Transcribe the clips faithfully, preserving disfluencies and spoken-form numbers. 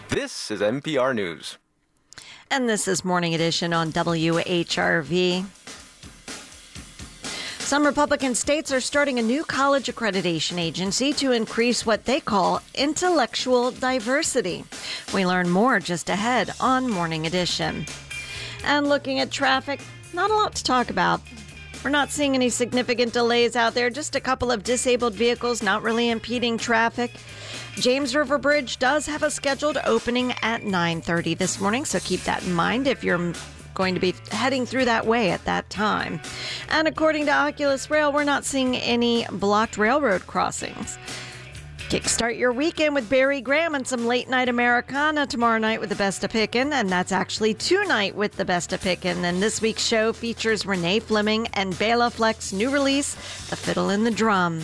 This is N P R News. And this is Morning Edition on W H R V. Some Republican states are starting a new college accreditation agency to increase what they call intellectual diversity. We learn more just ahead on Morning Edition. And looking at traffic, not a lot to talk about. We're not seeing any significant delays out there, just a couple of disabled vehicles not really impeding traffic. James River Bridge does have a scheduled opening at nine thirty this morning, so keep that in mind if you're going to be heading through that way at that time. And according to Oculus Rail, we're not seeing any blocked railroad crossings. Kickstart your weekend with Barry Graham and some late night Americana tomorrow night with the Best of Pickin', and that's actually tonight with the Best of Pickin'. And this week's show features Renee Fleming and Bela Fleck's new release, The Fiddle and the Drum.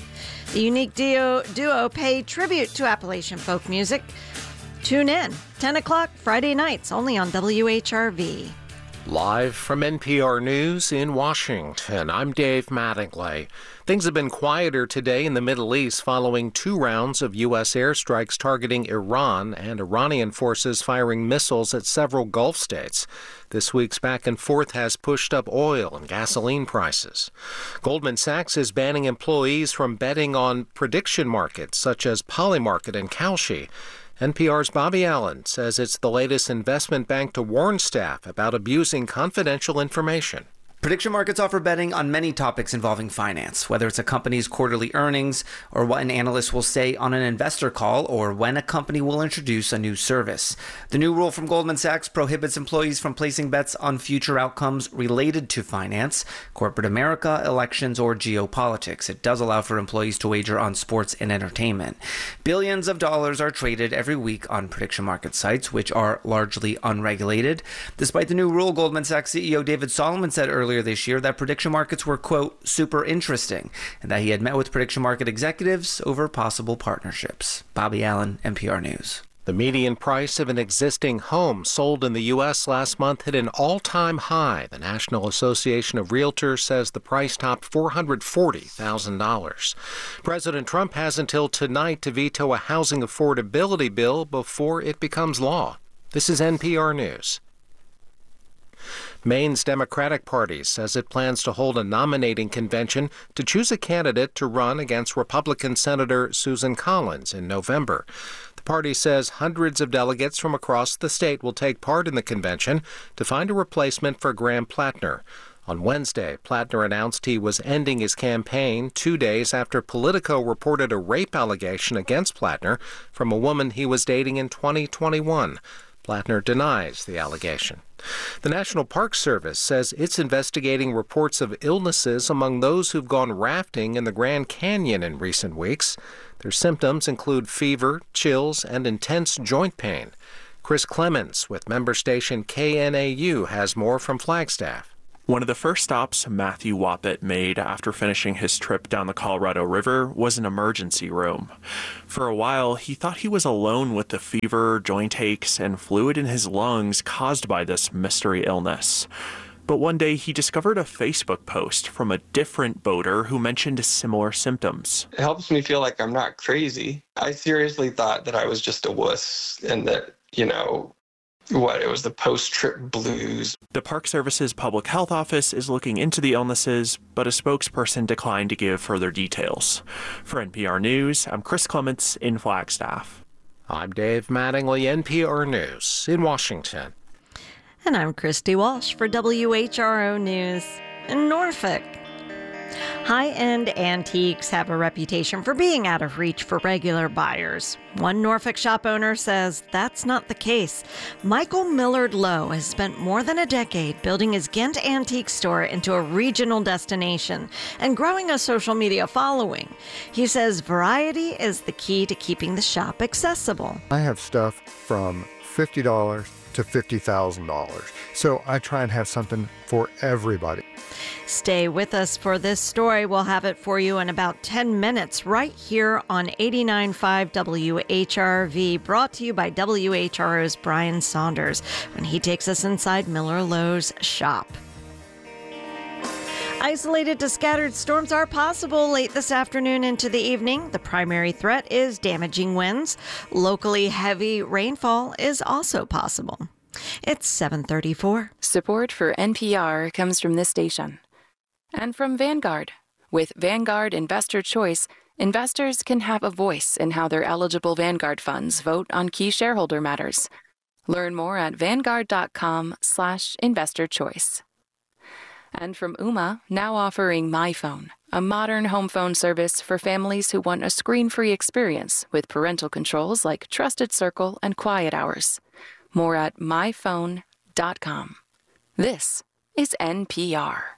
The unique duo, duo pay tribute to Appalachian folk music. Tune in, ten o'clock Friday nights, only on W H R V. Live from N P R News in Washington, I'm Dave Mattingly. Things have been quieter today in the Middle East following two rounds of U S airstrikes targeting Iran and Iranian forces firing missiles at several Gulf states. This week's back and forth has pushed up oil and gasoline prices. Goldman Sachs is banning employees from betting on prediction markets such as Polymarket and Kalshi. N P R's Bobby Allen says it's the latest investment bank to warn staff about abusing confidential information. Prediction markets offer betting on many topics involving finance, whether it's a company's quarterly earnings, or what an analyst will say on an investor call, or when a company will introduce a new service. The new rule from Goldman Sachs prohibits employees from placing bets on future outcomes related to finance, corporate America, elections, or geopolitics. It does allow for employees to wager on sports and entertainment. Billions of dollars are traded every week on prediction market sites, which are largely unregulated. Despite the new rule, Goldman Sachs C E O David Solomon said earlier Earlier this year that prediction markets were, quote, super interesting, and that he had met with prediction market executives over possible partnerships. Bobby Allen, N P R News. The median price of an existing home sold in the U S last month hit an all-time high. The National Association of Realtors says the price topped four hundred forty thousand dollars. President Trump has until tonight to veto a housing affordability bill before it becomes law. This is N P R News. Maine's Democratic Party says it plans to hold a nominating convention to choose a candidate to run against Republican Senator Susan Collins in November. The party says hundreds of delegates from across the state will take part in the convention to find a replacement for Graham Plattner. On Wednesday, Plattner announced he was ending his campaign two days after Politico reported a rape allegation against Plattner from a woman he was dating in twenty twenty-one. Plattner denies the allegation. The National Park Service says it's investigating reports of illnesses among those who've gone rafting in the Grand Canyon in recent weeks. Their symptoms include fever, chills, and intense joint pain. Chris Clemens with member station K N A U has more from Flagstaff. One of the first stops Matthew Wappett made after finishing his trip down the Colorado River was an emergency room. For a while, he thought he was alone with the fever, joint aches, and fluid in his lungs caused by this mystery illness. But one day, he discovered a Facebook post from a different boater who mentioned similar symptoms. It helps me feel like I'm not crazy. I seriously thought that I was just a wuss and that, you know, what, it was the post-trip blues. The Park Service's Public Health Office is looking into the illnesses, but a spokesperson declined to give further details. For N P R News, I'm Chris Clements in Flagstaff. I'm Dave Mattingly, N P R News in Washington. And I'm Christy Walsh for W H R O News in Norfolk. High-end antiques have a reputation for being out of reach for regular buyers. One Norfolk shop owner says that's not the case. Michael Millard Lowe has spent more than a decade building his Ghent antique store into a regional destination and growing a social media following. He says variety is the key to keeping the shop accessible. I have stuff from fifty dollars to fifty thousand dollars. So I try and have something for everybody. Stay with us for this story. We'll have it for you in about ten minutes right here on eighty-nine point five W H R V, brought to you by W H R O's Brian Saunders when he takes us inside Miller Lowe's shop. Isolated to scattered storms are possible late this afternoon into the evening. The primary threat is damaging winds. Locally heavy rainfall is also possible. It's seven thirty-four. Support for N P R comes from this station and from Vanguard. With Vanguard Investor Choice, investors can have a voice in how their eligible Vanguard funds vote on key shareholder matters. Learn more at vanguard.com slash investor choice. And from Ooma, now offering MyPhone, a modern home phone service for families who want a screen-free experience with parental controls like Trusted Circle and Quiet Hours. More at my phone dot com. This is N P R.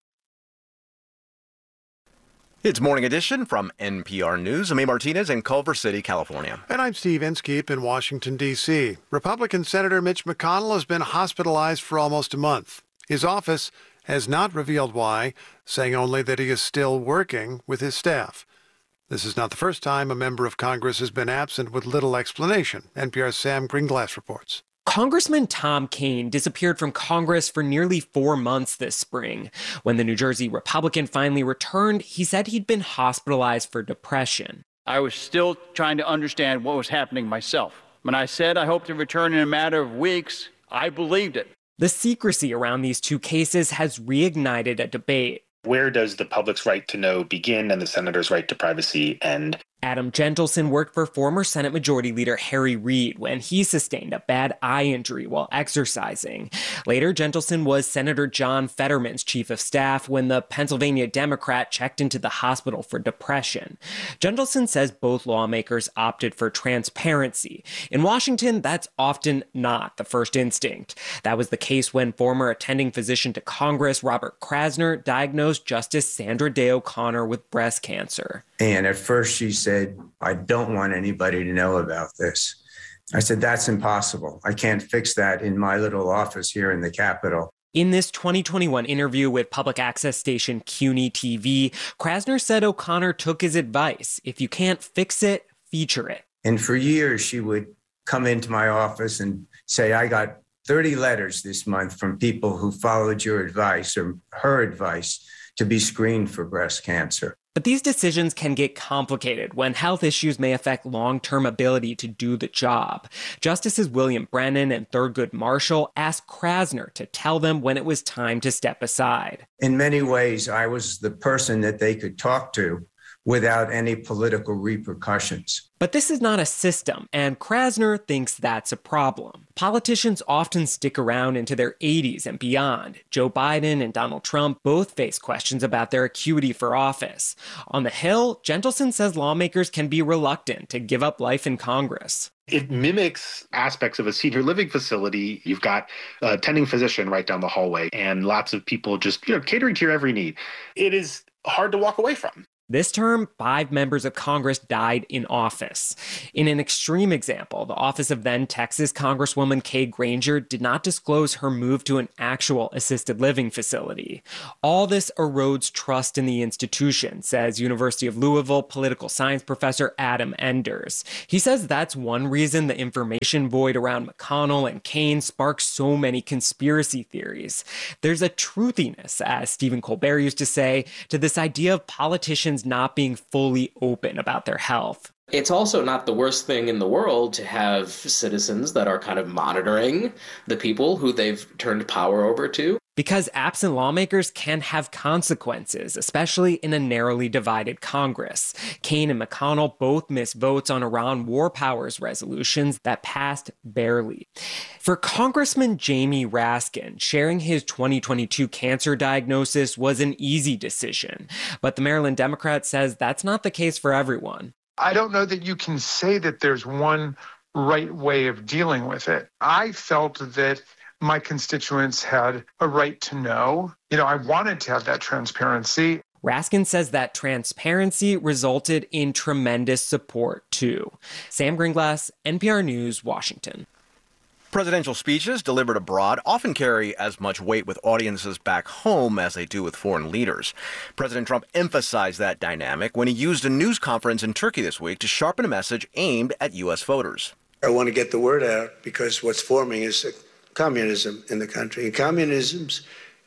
It's Morning Edition from N P R News. I'm A. Martinez in Culver City, California. And I'm Steve Inskeep in Washington, D C Republican Senator Mitch McConnell has been hospitalized for almost a month. His office has not revealed why, saying only that he is still working with his staff. This is not the first time a member of Congress has been absent with little explanation. N P R's Sam Greenglass reports. Congressman Tom Kean disappeared from Congress for nearly four months this spring. When the New Jersey Republican finally returned, he said he'd been hospitalized for depression. I was still trying to understand what was happening myself. When I said I hope to return in a matter of weeks, I believed it. The secrecy around these two cases has reignited a debate. Where does the public's right to know begin and the senator's right to privacy end? Adam Gentleson worked for former Senate Majority Leader Harry Reid when he sustained a bad eye injury while exercising. Later, Gentleson was Senator John Fetterman's chief of staff when the Pennsylvania Democrat checked into the hospital for depression. Gentleson says both lawmakers opted for transparency. In Washington, that's often not the first instinct. That was the case when former attending physician to Congress Robert Krasner diagnosed Justice Sandra Day O'Connor with breast cancer. And at first she said, I don't want anybody to know about this. I said, that's impossible. I can't fix that in my little office here in the Capitol. In this twenty twenty-one interview with public access station CUNY T V, Krasner said O'Connor took his advice. If you can't fix it, feature it. And for years, she would come into my office and say, I got thirty letters this month from people who followed your advice or her advice to be screened for breast cancer. But these decisions can get complicated when health issues may affect long-term ability to do the job. Justices William Brennan and Thurgood Marshall asked Krasner to tell them when it was time to step aside. In many ways, I was the person that they could talk to without any political repercussions. But this is not a system, and Krasner thinks that's a problem. Politicians often stick around into their eighties and beyond. Joe Biden and Donald Trump both face questions about their acuity for office. On the Hill, Gentleson says lawmakers can be reluctant to give up life in Congress. It mimics aspects of a senior living facility. You've got a attending physician right down the hallway and lots of people just, you know, catering to your every need. It is hard to walk away from. This term, five members of Congress died in office. In an extreme example, the office of then Texas Congresswoman Kay Granger did not disclose her move to an actual assisted living facility. All this erodes trust in the institution, says University of Louisville political science professor Adam Enders. He says that's one reason the information void around McConnell and Kean sparks so many conspiracy theories. There's a truthiness, as Stephen Colbert used to say, to this idea of politicians not being fully open about their health. It's also not the worst thing in the world to have citizens that are kind of monitoring the people who they've turned power over to. Because absent lawmakers can have consequences, especially in a narrowly divided Congress. Kean and McConnell both missed votes on Iran war powers resolutions that passed barely. For Congressman Jamie Raskin, sharing his twenty twenty-two cancer diagnosis was an easy decision. But the Maryland Democrat says that's not the case for everyone. I don't know that you can say that there's one right way of dealing with it. I felt that my constituents had a right to know. You know, I wanted to have that transparency. Raskin says that transparency resulted in tremendous support, too. Sam Greenglass, N P R News, Washington. Presidential speeches delivered abroad often carry as much weight with audiences back home as they do with foreign leaders. President Trump emphasized that dynamic when he used a news conference in Turkey this week to sharpen a message aimed at U S voters. I want to get the word out because what's forming is communism in the country. And communism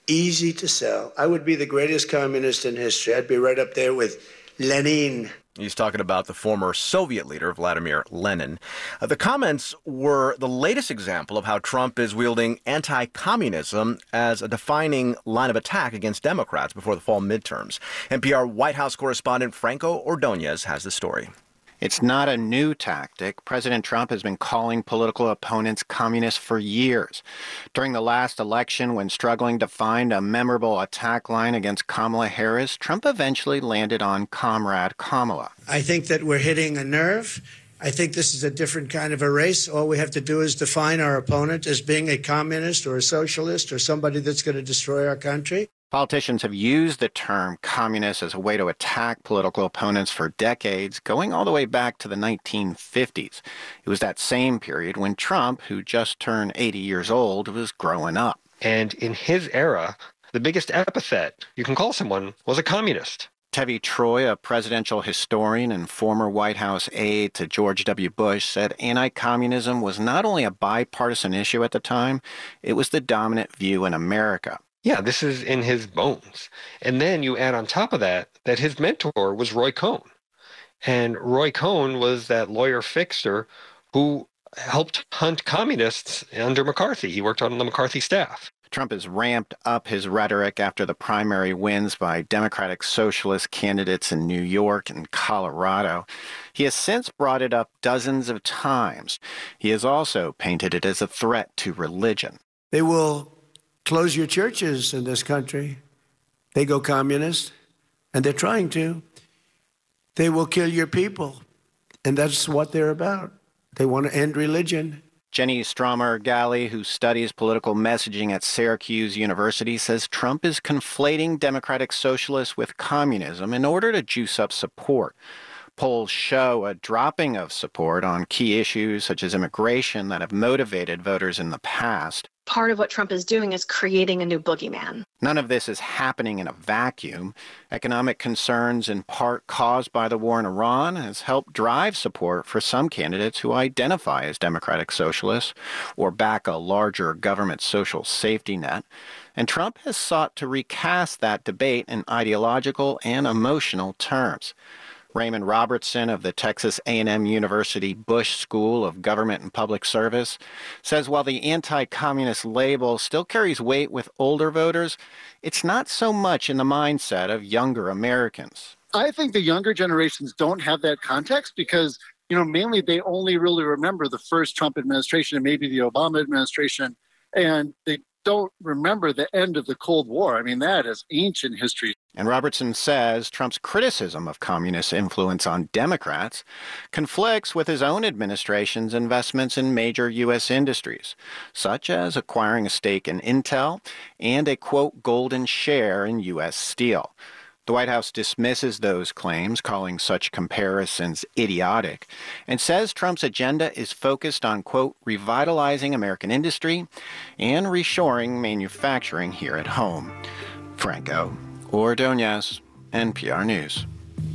easy to sell. I would be the greatest communist in history. I'd be right up there with Lenin. He's talking about the former Soviet leader, Vladimir Lenin. Uh, the comments were the latest example of how Trump is wielding anti-communism as a defining line of attack against Democrats before the fall midterms. N P R White House correspondent Franco Ordonez has the story. It's not a new tactic. President Trump has been calling political opponents communists for years. During the last election, when struggling to find a memorable attack line against Kamala Harris, Trump eventually landed on Comrade Kamala. I think that we're hitting a nerve. I think this is a different kind of a race. All we have to do is define our opponent as being a communist or a socialist or somebody that's going to destroy our country. Politicians have used the term communist as a way to attack political opponents for decades, going all the way back to the nineteen fifties. It was that same period when Trump, who just turned eighty years old, was growing up. And in his era, the biggest epithet you can call someone was a communist. Tevi Troy, a presidential historian and former White House aide to George W. Bush, said anti-communism was not only a bipartisan issue at the time, it was the dominant view in America. Yeah, this is in his bones. And then you add on top of that, that his mentor was Roy Cohn. And Roy Cohn was that lawyer fixer who helped hunt communists under McCarthy. He worked on the McCarthy staff. Trump has ramped up his rhetoric after the primary wins by Democratic Socialist candidates in New York and Colorado. He has since brought it up dozens of times. He has also painted it as a threat to religion. They will close your churches in this country. They go communist, and they're trying to. They will kill your people, and that's what they're about. They want to end religion. Jenny Stromer-Galley, who studies political messaging at Syracuse University, says Trump is conflating Democratic Socialists with communism in order to juice up support. Polls show a dropping of support on key issues such as immigration that have motivated voters in the past. Part of what Trump is doing is creating a new boogeyman. None of this is happening in a vacuum. Economic concerns, in part caused by the war in Iran, has helped drive support for some candidates who identify as democratic socialists or back a larger government social safety net. And Trump has sought to recast that debate in ideological and emotional terms. Raymond Robertson of the Texas A and M University Bush School of Government and Public Service says while the anti-communist label still carries weight with older voters, it's not so much in the mindset of younger Americans. I think the younger generations don't have that context because, you know, mainly they only really remember the first Trump administration and maybe the Obama administration, and they don't remember the end of the Cold War. I mean, that is ancient history. And Robertson says Trump's criticism of communist influence on Democrats conflicts with his own administration's investments in major U S industries, such as acquiring a stake in Intel and a, quote, golden share in U S Steel. The White House dismisses those claims, calling such comparisons idiotic, and says Trump's agenda is focused on, quote, revitalizing American industry and reshoring manufacturing here at home. Franco Ordonez, N P R News.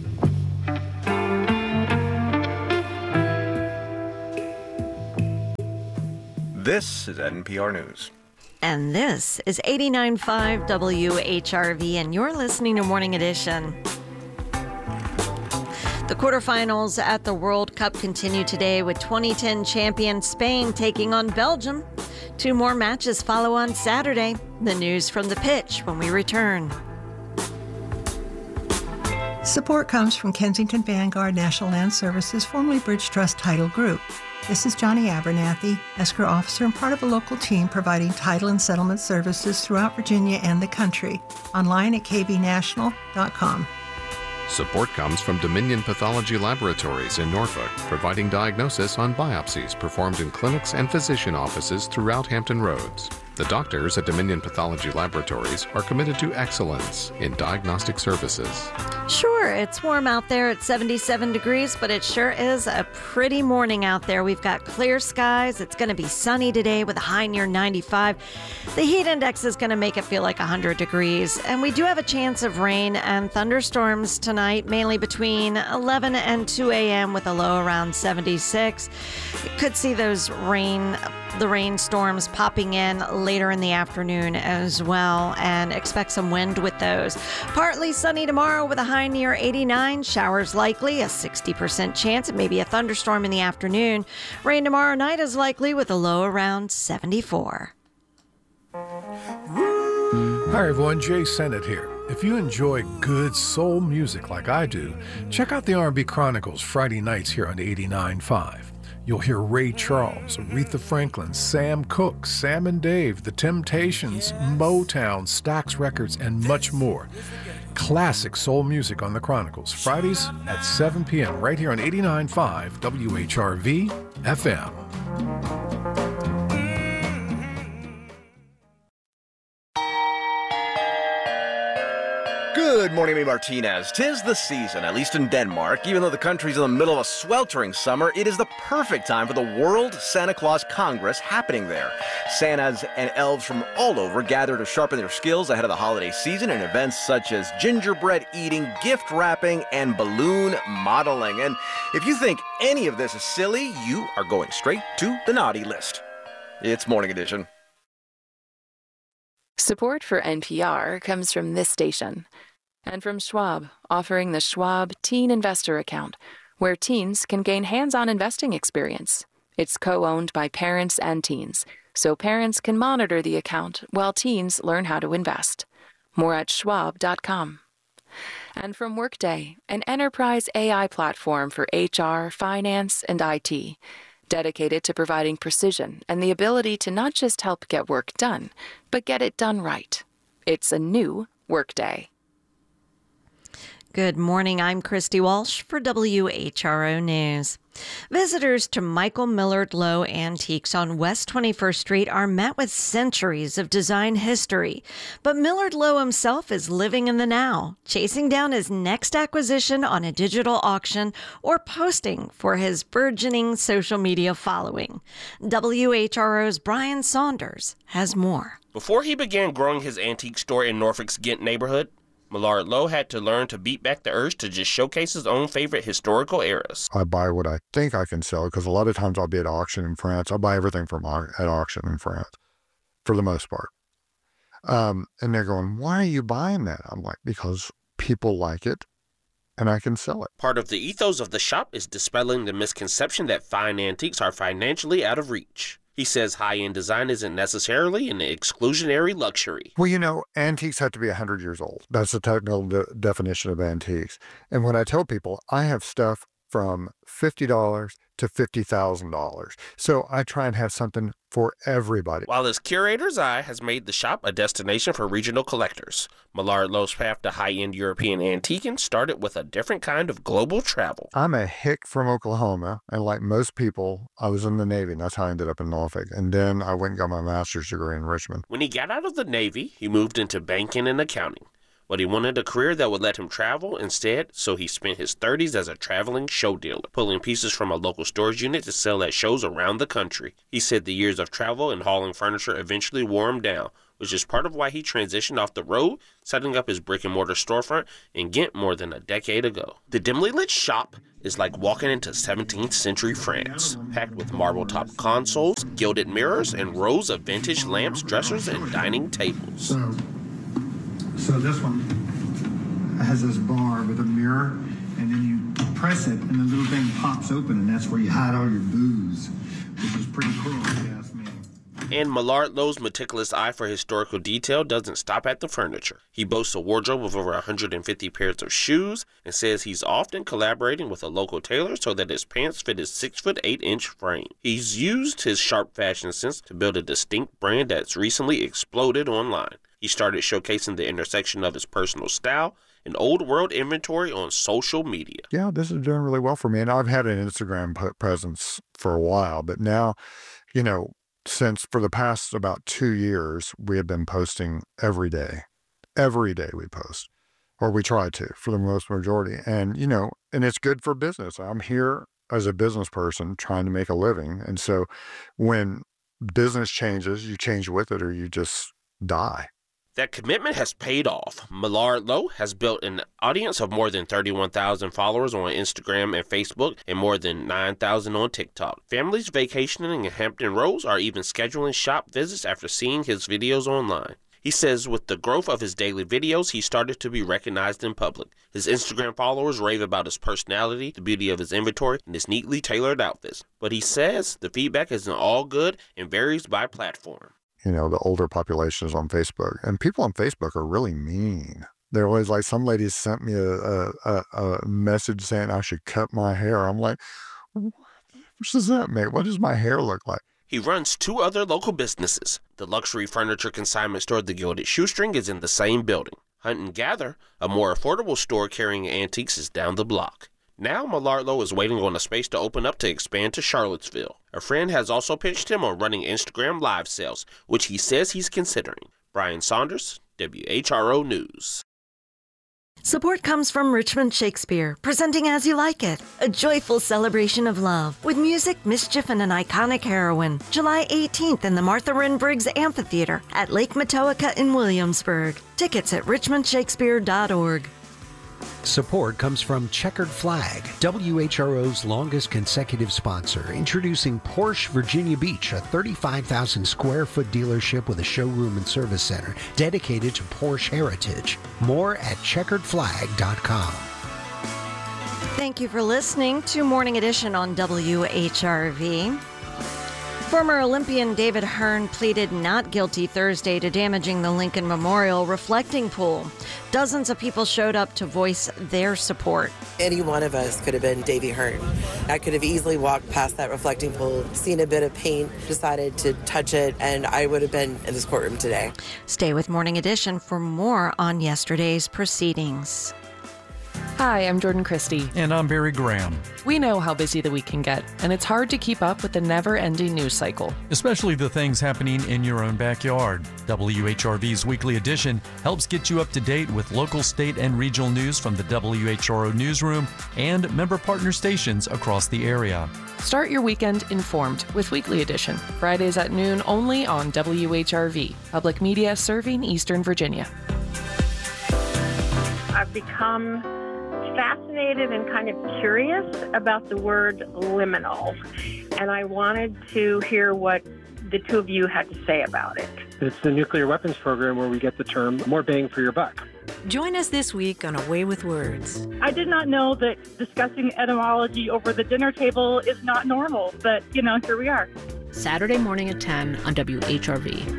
This is N P R News. And this is eighty-nine point five W H R V, and you're listening to Morning Edition. The quarterfinals at the World Cup continue today with twenty ten champion Spain taking on Belgium. Two more matches follow on Saturday. The news from the pitch when we return. Support comes from Kensington Vanguard National Land Services, formerly Bridge Trust Title Group. This is Johnny Abernathy, escrow officer and part of a local team providing title and settlement services throughout Virginia and the country. Online at k b national dot com. Support comes from Dominion Pathology Laboratories in Norfolk, providing diagnosis on biopsies performed in clinics and physician offices throughout Hampton Roads. The doctors at Dominion Pathology Laboratories are committed to excellence in diagnostic services. Sure, it's warm out there at seventy-seven degrees, but it sure is a pretty morning out there. We've got clear skies. It's going to be sunny today with a high near ninety-five. The heat index is going to make it feel like one hundred degrees. And we do have a chance of rain and thunderstorms tonight, mainly between eleven and two a.m. with a low around seventy-six. You could see those rain, the rainstorms popping in later in the afternoon as well, and expect some wind with those. Partly sunny tomorrow with a high near eighty-nine. Showers likely, a sixty percent chance. It may be a thunderstorm in the afternoon. Rain tomorrow night is likely with a low around seventy-four. Hi everyone, Jay Sennett here. If you enjoy good soul music like I do, check out the R and B Chronicles Friday nights here on eighty-nine point five. You'll hear Ray Charles, Aretha Franklin, Sam Cooke, Sam and Dave, The Temptations, Motown, Stax Records, and much more. Classic soul music on the Chronicles, Fridays at seven p.m. right here on eighty-nine point five W H R V F M. Good morning, me Martinez. 'Tis the season, at least in Denmark. Even though the country's in the middle of a sweltering summer, it is the perfect time for the World Santa Claus Congress happening there. Santas and elves from all over gather to sharpen their skills ahead of the holiday season in events such as gingerbread eating, gift wrapping, and balloon modeling. And if you think any of this is silly, you are going straight to the naughty list. It's Morning Edition. Support for N P R comes from this station and from Schwab, offering the Schwab Teen Investor Account, where teens can gain hands-on investing experience. It's co-owned by parents and teens, so parents can monitor the account while teens learn how to invest. More at schwab dot com. And from Workday, an enterprise A I platform for H R, finance, and I T, dedicated to providing precision and the ability to not just help get work done, but get it done right. It's a new Workday. Good morning. I'm Christy Walsh for W H R O News. Visitors to Michael Millard Lowe Antiques on West twenty-first Street are met with centuries of design history. But Millard Lowe himself is living in the now, chasing down his next acquisition on a digital auction or posting for his burgeoning social media following. W H R O's Brian Saunders has more. Before he began growing his antique store in Norfolk's Ghent neighborhood, Millard Lowe had to learn to beat back the urge to just showcase his own favorite historical eras. I buy what I think I can sell, because a lot of times I'll be at auction in France. I'll buy everything from au- at auction in France, for the most part. Um, and they're going, why are you buying that? I'm like, because people like it, and I can sell it. Part of the ethos of the shop is dispelling the misconception that fine antiques are financially out of reach. He says high-end design isn't necessarily an exclusionary luxury. Well, you know, antiques have to be one hundred years old. That's the technical de- definition of antiques. And when I tell people, I have stuff from fifty dollars to fifty thousand dollars. So I try and have something for everybody. While his curator's eye has made the shop a destination for regional collectors, Millard Lowe's path to high-end European antiquing started with a different kind of global travel. I'm a hick from Oklahoma, and like most people, I was in the Navy, and that's how I ended up in Norfolk. And then I went and got my master's degree in Richmond. When he got out of the Navy, he moved into banking and accounting. But he wanted a career that would let him travel instead, so he spent his thirties as a traveling show dealer, pulling pieces from a local storage unit to sell at shows around the country. He said the years of travel and hauling furniture eventually wore him down, which is part of why he transitioned off the road, setting up his brick-and-mortar storefront in Ghent more than a decade ago. The dimly lit shop is like walking into seventeenth century France, packed with marble-top consoles, gilded mirrors, and rows of vintage lamps, dressers, and dining tables. So, so this one has this bar with a mirror, and then you press it, and the little thing pops open, and that's where you hide all your booze, which is pretty cool, if you ask me. And Millard Lowe's meticulous eye for historical detail doesn't stop at the furniture. He boasts a wardrobe of over one hundred fifty pairs of shoes and says he's often collaborating with a local tailor so that his pants fit his six foot eight inch frame. He's used his sharp fashion sense to build a distinct brand that's recently exploded online. He started showcasing the intersection of his personal style and old world inventory on social media. Yeah, this is doing really well for me. And I've had an Instagram p- presence for a while, but now, you know, since for the past about two years, we have been posting every day. Every day we post, or we try to, for the most majority. And, you know, and it's good for business. I'm here as a business person trying to make a living. And so when business changes, you change with it or you just die. That commitment has paid off. Millard Lowe has built an audience of more than thirty-one thousand followers on Instagram and Facebook and more than nine thousand on TikTok. Families vacationing in Hampton Roads are even scheduling shop visits after seeing his videos online. He says with the growth of his daily videos, he started to be recognized in public. His Instagram followers rave about his personality, the beauty of his inventory, and his neatly tailored outfits. But he says the feedback isn't all good and varies by platform. You know, the older population is on Facebook, and people on Facebook are really mean. They're always like, some lady sent me a, a, a, a message saying I should cut my hair. I'm like, what does that make? What does my hair look like? He runs two other local businesses. The luxury furniture consignment store, The Gilded Shoestring, is in the same building. Hunt and Gather, a more affordable store carrying antiques, is down the block. Now, Millard Lowe is waiting on a space to open up to expand to Charlottesville. A friend has also pitched him on running Instagram live sales, which he says he's considering. Brian Saunders, W H R O News. Support comes from Richmond Shakespeare, presenting As You Like It, a joyful celebration of love with music, mischief, and an iconic heroine. July eighteenth in the Martha Wren Briggs Amphitheater at Lake Metoaka in Williamsburg. Tickets at richmond shakespeare dot org. Support comes from Checkered Flag, W H R O's longest consecutive sponsor, introducing Porsche Virginia Beach, a thirty-five thousand square foot dealership with a showroom and service center dedicated to Porsche heritage. More at checkered flag dot com. Thank you for listening to Morning Edition on W H R V. Former Olympian David Hearn pleaded not guilty Thursday to damaging the Lincoln Memorial reflecting pool. Dozens of people showed up to voice their support. Any one of us could have been Davy Hearn. I could have easily walked past that reflecting pool, seen a bit of paint, decided to touch it, and I would have been in this courtroom today. Stay with Morning Edition for more on yesterday's proceedings. Hi, I'm Jordan Christie. And I'm Barry Graham. We know how busy the week can get, and it's hard to keep up with the never-ending news cycle. Especially the things happening in your own backyard. W H R V's Weekly Edition helps get you up to date with local, state, and regional news from the W H R O newsroom and member partner stations across the area. Start your weekend informed with Weekly Edition, Fridays at noon only on W H R V, public media serving Eastern Virginia. I've become fascinated and kind of curious about the word liminal, and I wanted to hear what the two of you had to say about it. It's the nuclear weapons program where we get the term more bang for your buck. Join us this week on A Way with Words. I did not know that discussing etymology over the dinner table is not normal, but, you know, here we are. Saturday morning at ten on W H R V.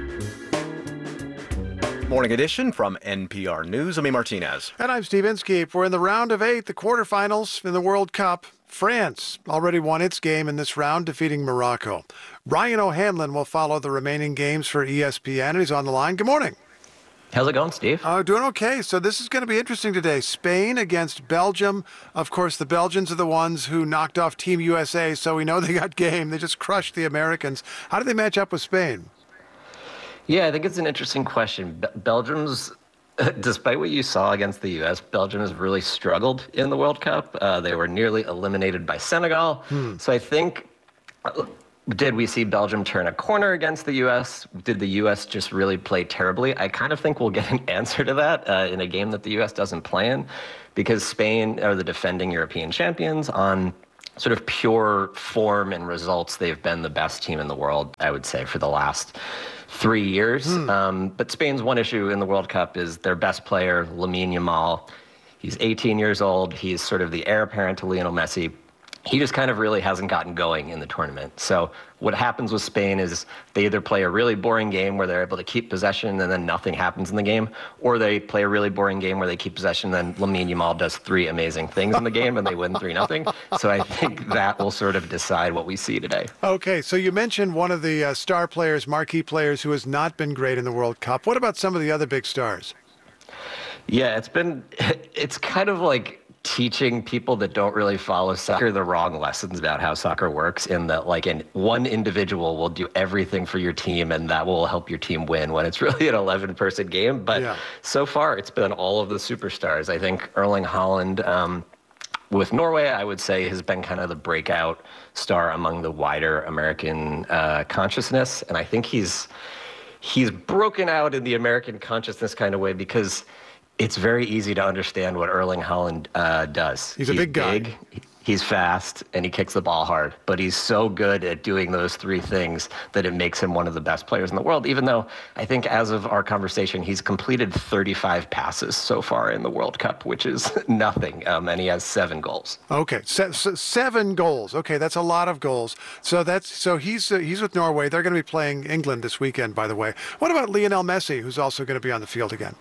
Morning Edition from N P R News. I'm E. Martinez. And I'm Steve Inskeep. We're in the round of eight, the quarterfinals in the World Cup. France already won its game in this round, defeating Morocco. Ryan O'Hanlon will follow the remaining games for E S P N, and he's on the line. Good morning. How's it going, Steve? Oh, uh, doing okay. So this is going to be interesting today. Spain against Belgium. Of course, the Belgians are the ones who knocked off Team U S A, so we know they got game. They just crushed the Americans. How do they match up with Spain? Yeah, I think it's an interesting question. Be- Belgium's, despite what you saw against the U S, Belgium has really struggled in the World Cup. Uh, they were nearly eliminated by Senegal. Hmm. So I think, uh, did we see Belgium turn a corner against the U S? Did the U S just really play terribly? I kind of think we'll get an answer to that uh, in a game that the U S doesn't play in, because Spain are the defending European champions. On sort of pure form and results, they've been the best team in the world, I would say, for the last three years. Hmm. Um, but Spain's one issue in the World Cup is their best player, Lamine Yamal. He's eighteen years old. He's sort of the heir apparent to Lionel Messi. He just kind of really hasn't gotten going in the tournament. So what happens with Spain is they either play a really boring game where they're able to keep possession and then nothing happens in the game, or they play a really boring game where they keep possession and then Lamine Yamal does three amazing things in the game and they win three nothing. So I think that will sort of decide what we see today. Okay, so you mentioned one of the uh, star players, marquee players, who has not been great in the World Cup. What about some of the other big stars? Yeah, it's been, it's kind of like teaching people that don't really follow soccer the wrong lessons about how soccer works, in that like in one individual will do everything for your team and that will help your team win when it's really an eleven person game. But yeah. So far it's been all of the superstars. I think Erling Haaland um, with Norway, I would say, has been kind of the breakout star among the wider American uh, consciousness. And I think he's he's broken out in the American consciousness kind of way because it's very easy to understand what Erling Haaland uh, does. He's a big guy. Big, he's fast, and he kicks the ball hard. But he's so good at doing those three things that it makes him one of the best players in the world, even though I think as of our conversation, he's completed thirty-five passes so far in the World Cup, which is nothing, um, and he has seven goals. Okay, se- se- seven goals. Okay, that's a lot of goals. So that's so he's uh, he's with Norway. They're going to be playing England this weekend, by the way. What about Lionel Messi, who's also going to be on the field again?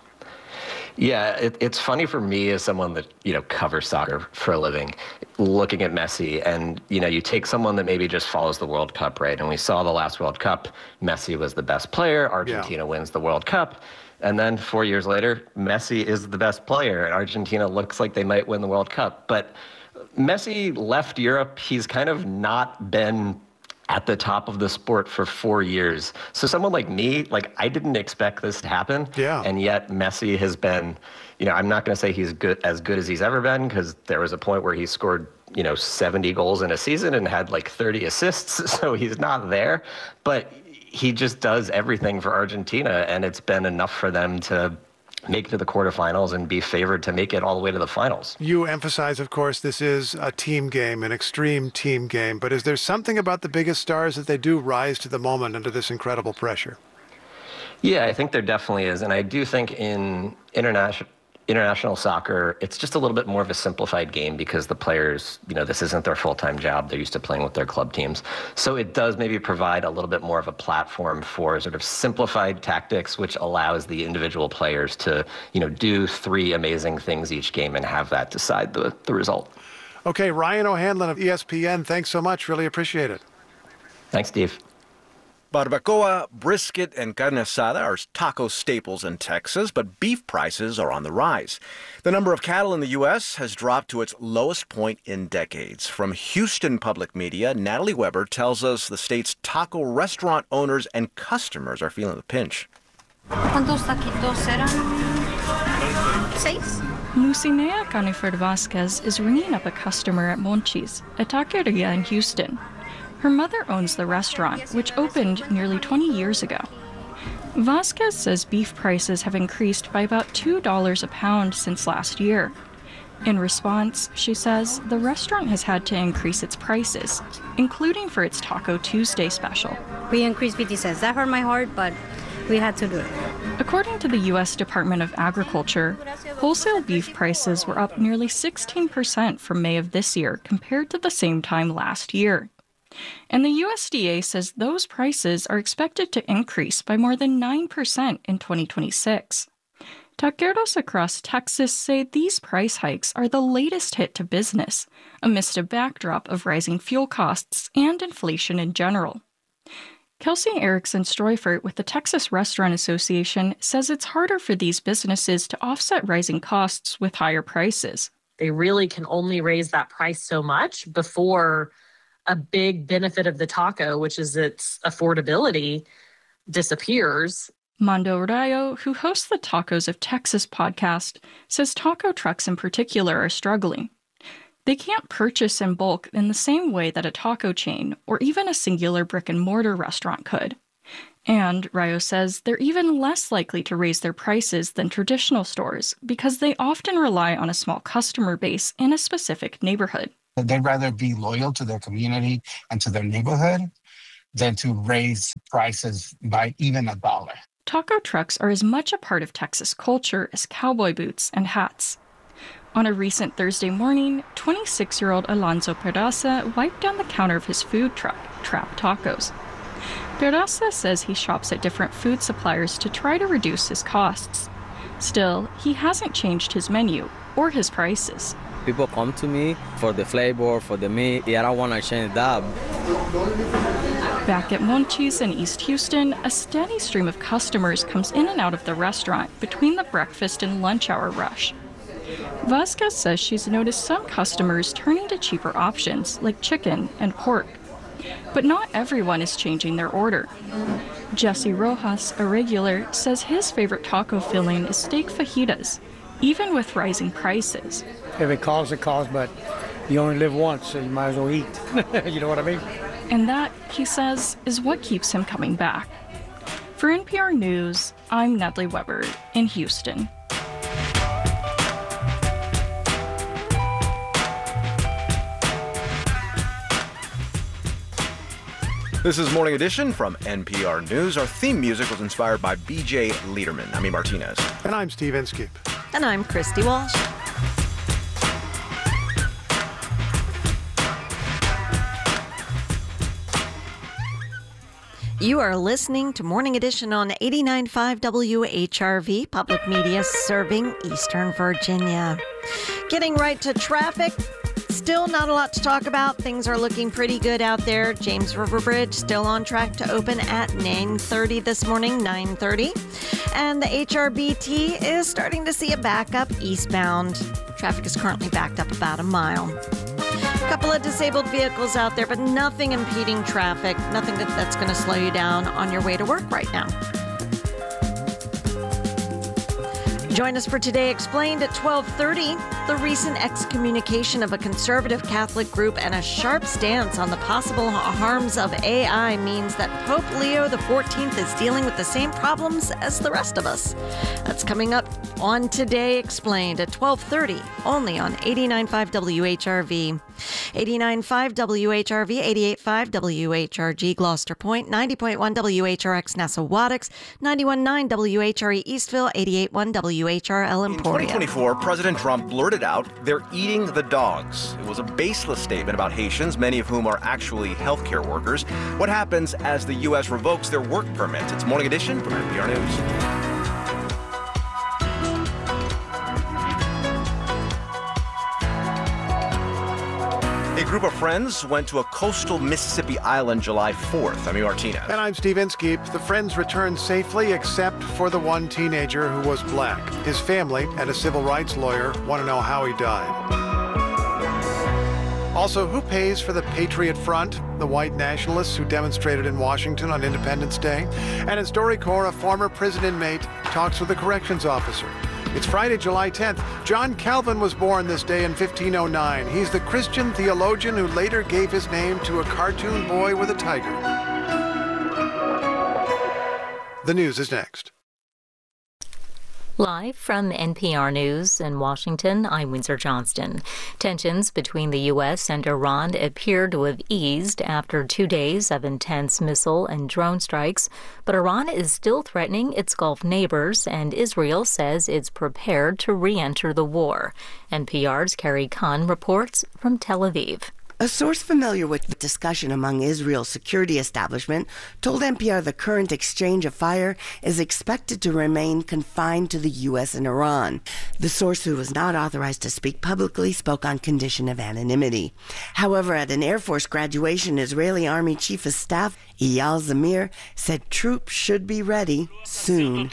Yeah, it, it's funny for me as someone that, you know, covers soccer for a living, looking at Messi, and, you know, you take someone that maybe just follows the World Cup, right? And we saw the last World Cup, Messi was the best player, Argentina yeah. wins the World Cup. And then four years later, Messi is the best player, and Argentina looks like they might win the World Cup. But Messi left Europe. He's kind of not been at the top of the sport for four years. So someone like me, like I didn't expect this to happen. Yeah. And yet Messi has been, you know, I'm not going to say he's good as good as he's ever been, because there was a point where he scored, you know, seventy goals in a season and had like thirty assists. So he's not there, but he just does everything for Argentina, and it's been enough for them to make it to the quarterfinals and be favored to make it all the way to the finals. You emphasize, of course, this is a team game, an extreme team game, but is there something about the biggest stars that they do rise to the moment under this incredible pressure? Yeah, I think there definitely is. And I do think in international international soccer, it's just a little bit more of a simplified game because the players, you know, this isn't their full-time job. They're used to playing with their club teams. So it does maybe provide a little bit more of a platform for sort of simplified tactics, which allows the individual players to, you know, do three amazing things each game and have that decide the, the result. Okay, Ryan O'Hanlon of E S P N, thanks so much. Really appreciate it. Thanks, Steve. Barbacoa, brisket, and carne asada are taco staples in Texas, but beef prices are on the rise. The number of cattle in the U S has dropped to its lowest point in decades. From Houston Public Media, Natalie Weber tells us the state's taco restaurant owners and customers are feeling the pinch. ¿Cuántos taquitos eran? Seis? Lucinea Caniford Vasquez is ringing up a customer at Monchi's, a taqueria in Houston. Her mother owns the restaurant, which opened nearly twenty years ago. Vasquez says beef prices have increased by about two dollars a pound since last year. In response, she says the restaurant has had to increase its prices, including for its Taco Tuesday special. We increased fifty cents. That hurt my heart, but we had to do it. According to the U S Department of Agriculture, wholesale beef prices were up nearly sixteen percent from May of this year compared to the same time last year. And the U S D A says those prices are expected to increase by more than nine percent in twenty twenty-six. Taqueros across Texas say these price hikes are the latest hit to business, amidst a backdrop of rising fuel costs and inflation in general. Kelsey Erickson-Streufert with the Texas Restaurant Association says it's harder for these businesses to offset rising costs with higher prices. They really can only raise that price so much before a big benefit of the taco, which is its affordability, disappears. Mondo Rayo, who hosts the Tacos of Texas podcast, says taco trucks in particular are struggling. They can't purchase in bulk in the same way that a taco chain or even a singular brick-and-mortar restaurant could. And, Rayo says, they're even less likely to raise their prices than traditional stores because they often rely on a small customer base in a specific neighborhood. They'd rather be loyal to their community and to their neighborhood than to raise prices by even a dollar. Taco trucks are as much a part of Texas culture as cowboy boots and hats. On a recent Thursday morning, twenty-six-year-old Alonso Peraza wiped down the counter of his food truck, Trap Tacos. Peraza says he shops at different food suppliers to try to reduce his costs. Still, he hasn't changed his menu or his prices. People come to me for the flavor, for the meat. I don't want to change that. Back at Monchi's in East Houston, a steady stream of customers comes in and out of the restaurant between the breakfast and lunch hour rush. Vasquez says she's noticed some customers turning to cheaper options like chicken and pork. But not everyone is changing their order. Jesse Rojas, a regular, says his favorite taco filling is steak fajitas, even with rising prices. If it costs, it costs, but you only live once, so you might as well eat. You know what I mean? And that, he says, is what keeps him coming back. For N P R News, I'm Natalie Weber in Houston. This is Morning Edition from N P R News. Our theme music was inspired by B J Liederman. I'm E. Martinez. And I'm Steve Inskeep. And I'm Christy Walsh. You are listening to Morning Edition on eighty-nine point five W H R V, public media serving Eastern Virginia. Getting right to traffic. Still not a lot to talk about. Things are looking pretty good out there. James River Bridge still on track to open at nine thirty this morning, nine thirty. And the H R B T is starting to see a backup eastbound. Traffic is currently backed up about a mile. A couple of disabled vehicles out there, but nothing impeding traffic. Nothing that, that's going to slow you down on your way to work right now. Join us for Today Explained at twelve thirty. The recent excommunication of a conservative Catholic group and a sharp stance on the possible harms of A I means that Pope Leo the fourteenth is dealing with the same problems as the rest of us. That's coming up on Today Explained at twelve thirty, only on eighty-nine point five W H R V. eighty-nine point five W H R V, eighty-eight point five W H R G Gloucester Point, ninety point one W H R X Nessawadox, ninety-one point nine W H R E Eastville, eighty-eight point one W H R L Emporia. In twenty twenty-four, President Trump blurted out, "They're eating the dogs." It was a baseless statement about Haitians, many of whom are actually healthcare workers. What happens as the U S revokes their work permits? It's Morning Edition from N P R News. A group of friends went to a coastal Mississippi island July fourth. I'm E. Martinez. And I'm Steve Inskeep. The friends returned safely except for the one teenager who was black. His family and a civil rights lawyer want to know how he died. Also, who pays for the Patriot Front, the white nationalists who demonstrated in Washington on Independence Day? And in StoryCorps, a former prison inmate talks with a corrections officer. It's Friday, July tenth. John Calvin was born this day in fifteen oh nine. He's the Christian theologian who later gave his name to a cartoon boy with a tiger. The news is next. Live from N P R News in Washington, I'm Windsor Johnston. Tensions between the U S and Iran appear to have eased after two days of intense missile and drone strikes, but Iran is still threatening its Gulf neighbors, and Israel says it's prepared to re-enter the war. N P R's Carrie Kahn reports from Tel Aviv. A source familiar with the discussion among Israel's security establishment told N P R the current exchange of fire is expected to remain confined to the U S and Iran. The source, who was not authorized to speak publicly, spoke on condition of anonymity. However, at an Air Force graduation, Israeli Army Chief of Staff Eyal Zamir said troops should be ready soon.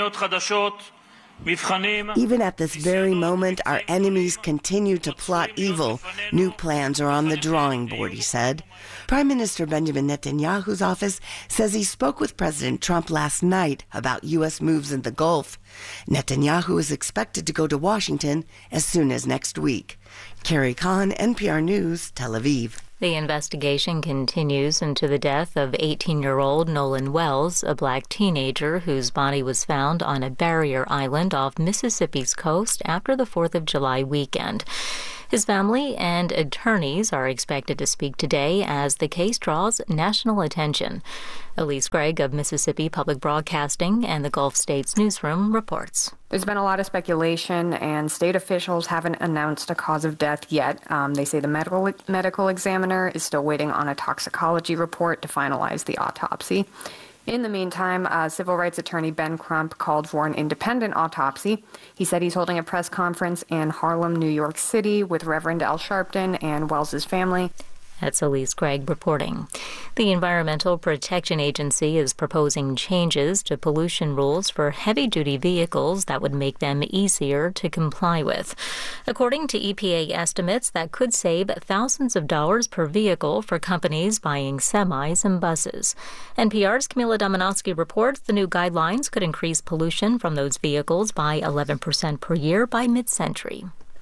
Even at this very moment, our enemies continue to plot evil. New plans are on the drawing board, he said. Prime Minister Benjamin Netanyahu's office says he spoke with President Trump last night about U S moves in the Gulf. Netanyahu is expected to go to Washington as soon as next week. Carrie Kahn, N P R News, Tel Aviv. The investigation continues into the death of eighteen-year-old Nolan Wells, a black teenager whose body was found on a barrier island off Mississippi's coast after the fourth of July weekend. His family and attorneys are expected to speak today as the case draws national attention. Elise Gregg of Mississippi Public Broadcasting and the Gulf States Newsroom reports. There's been a lot of speculation, and state officials haven't announced a cause of death yet. Um, they say the medical medical examiner is still waiting on a toxicology report to finalize the autopsy. In the meantime, uh, civil rights attorney Ben Crump called for an independent autopsy. He said he's holding a press conference in Harlem, New York City, with Reverend Al Sharpton and Wells's family. That's Elise Gregg reporting. The Environmental Protection Agency is proposing changes to pollution rules for heavy-duty vehicles that would make them easier to comply with. According to E P A estimates, that could save thousands of dollars per vehicle for companies buying semis and buses. N P R's Camila Dominowski reports the new guidelines could increase pollution from those vehicles by eleven percent per year by mid-century.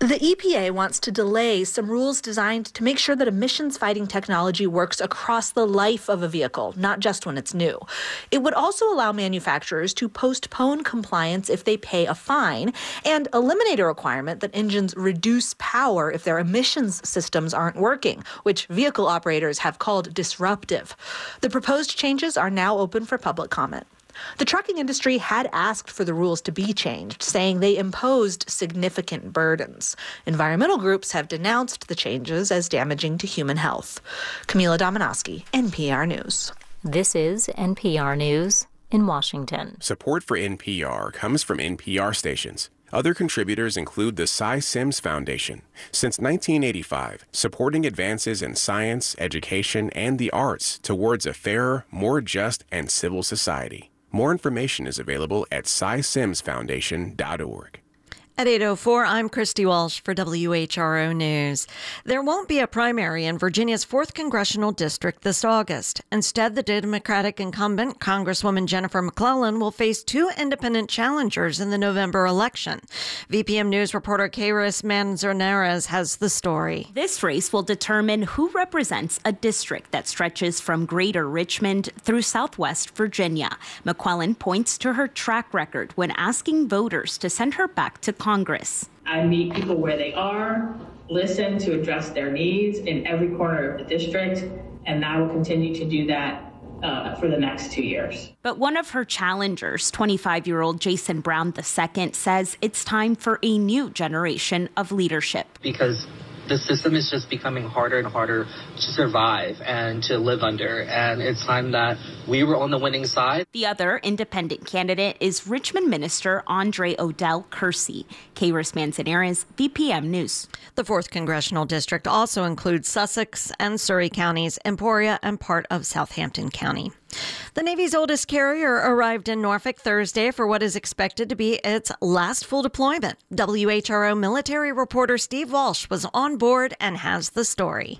The E P A wants to delay some rules designed to make sure that emissions-fighting technology works across the life of a vehicle, not just when it's new. It would also allow manufacturers to postpone compliance if they pay a fine and eliminate a requirement that engines reduce power if their emissions systems aren't working, which vehicle operators have called disruptive. The proposed changes are now open for public comment. The trucking industry had asked for the rules to be changed, saying they imposed significant burdens. Environmental groups have denounced the changes as damaging to human health. Camila Dominowski, N P R News. This is N P R News in Washington. Support for N P R comes from N P R stations. Other contributors include the Cy Sims Foundation. Since nineteen eighty-five, supporting advances in science, education, and the arts towards a fairer, more just, and civil society. More information is available at cy sims foundation dot org. At eight oh four, I'm Christy Walsh for W H R O News. There won't be a primary in Virginia's fourth Congressional District this August. Instead, the Democratic incumbent, Congresswoman Jennifer McClellan, will face two independent challengers in the November election. V P M News reporter Kairos Manzanares has the story. This race will determine who represents a district that stretches from Greater Richmond through Southwest Virginia. McClellan points to her track record when asking voters to send her back to Congress. I meet people where they are, listen to address their needs in every corner of the district, and I will continue to do that uh, for the next two years. But one of her challengers, twenty-five-year-old Jason Brown the second, says it's time for a new generation of leadership. Because the system is just becoming harder and harder to survive and to live under. And it's time that we were on the winning side. The other independent candidate is Richmond Minister Andre Odell Kersey. Kairos Manzanares, V P M News. The fourth Congressional District also includes Sussex and Surrey counties, Emporia, and part of Southampton County. The Navy's oldest carrier arrived in Norfolk Thursday for what is expected to be its last full deployment. W H R O military reporter Steve Walsh was on board and has the story.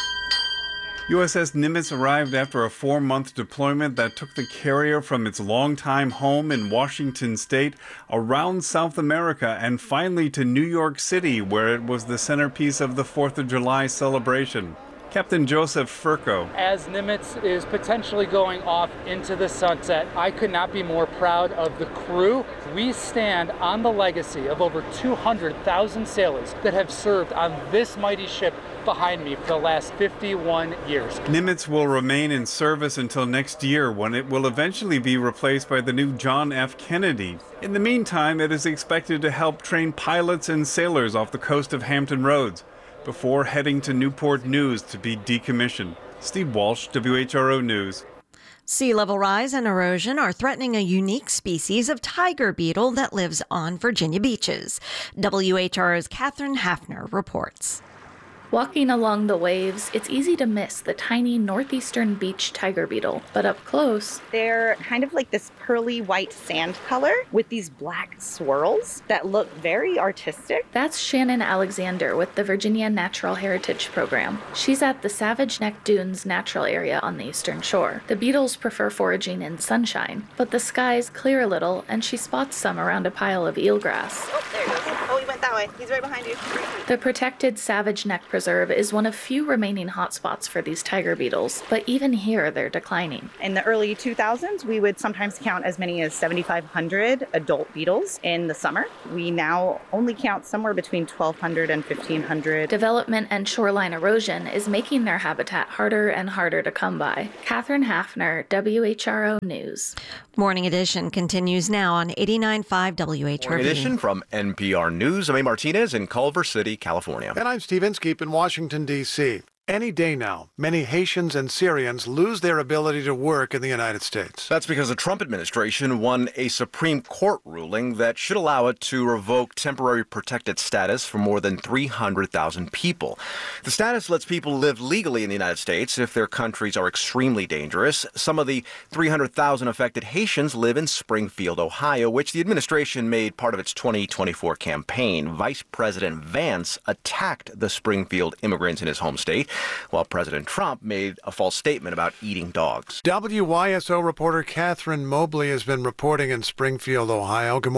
U S S Nimitz arrived after a four-month deployment that took the carrier from its longtime home in Washington state around South America and finally to New York City, where it was the centerpiece of the fourth of July celebration. Captain Joseph Furco. As Nimitz is potentially going off into the sunset, I could not be more proud of the crew. We stand on the legacy of over two hundred thousand sailors that have served on this mighty ship behind me for the last fifty-one years. Nimitz will remain in service until next year, when it will eventually be replaced by the new John F. Kennedy. In the meantime, it is expected to help train pilots and sailors off the coast of Hampton Roads before heading to Newport News to be decommissioned. Steve Walsh, W H R O News. Sea level rise and erosion are threatening a unique species of tiger beetle that lives on Virginia beaches. W H R O's Catherine Hafner reports. Walking along the waves, it's easy to miss the tiny northeastern beach tiger beetle, but up close, they're kind of like this pearly white sand color with these black swirls that look very artistic. That's Shannon Alexander with the Virginia Natural Heritage Program. She's at the Savage Neck Dunes Natural Area on the eastern shore. The beetles prefer foraging in sunshine, but the skies clear a little and she spots some around a pile of eelgrass. Oh, there he goes. Oh, he went that way. He's right behind you. The protected Savage Neck Preserve is one of few remaining hotspots for these tiger beetles, but even here they're declining. In the early two thousands, we would sometimes count as many as seventy-five hundred adult beetles in the summer. We now only count somewhere between twelve hundred and fifteen hundred. Development and shoreline erosion is making their habitat harder and harder to come by. Catherine Hafner, W H R O News. Morning Edition continues now on eighty-nine point five W H R V. Morning Edition from N P R News. I'm A. Martinez in Culver City, California. And I'm Steve Inskeep in Washington, D C Any day now, many Haitians and Syrians lose their ability to work in the United States. That's because the Trump administration won a Supreme Court ruling that should allow it to revoke temporary protected status for more than three hundred thousand people. The status lets people live legally in the United States if their countries are extremely dangerous. Some of the three hundred thousand affected Haitians live in Springfield, Ohio, which the administration made part of its twenty twenty-four campaign. Vice President Vance attacked the Springfield immigrants in his home state, while President Trump made a false statement about eating dogs. W Y S O reporter Catherine Mobley has been reporting in Springfield, Ohio. Good morning.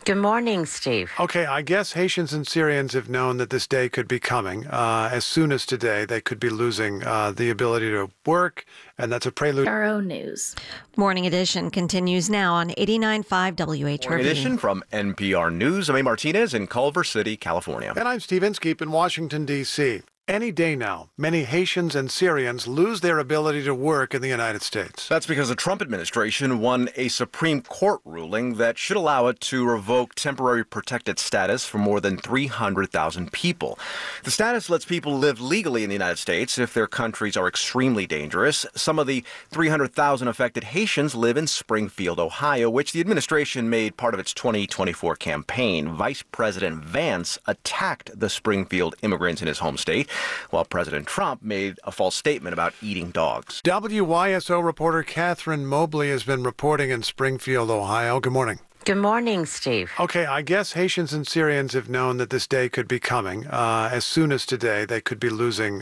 Good morning, Steve. Okay, I guess Haitians and Syrians have known that this day could be coming. Uh, as soon as today, they could be losing uh, the ability to work, and that's a prelude. Our own news. Morning Edition continues now on eighty-nine point five W H R V. Morning Edition from N P R News. I'm A. Martinez in Culver City, California. And I'm Steve Inskeep in Washington, D C Any day now, many Haitians and Syrians lose their ability to work in the United States. That's because the Trump administration won a Supreme Court ruling that should allow it to revoke temporary protected status for more than three hundred thousand people. The status lets people live legally in the United States if their countries are extremely dangerous. Some of the three hundred thousand affected Haitians live in Springfield, Ohio, which the administration made part of its twenty twenty-four campaign. Vice President Vance attacked the Springfield immigrants in his home state, while President Trump made a false statement about eating dogs. W Y S O reporter Catherine Mobley has been reporting in Springfield, Ohio. Good morning. Good morning, Steve. Okay, I guess Haitians and Syrians have known that this day could be coming. Uh, as soon as today, they could be losing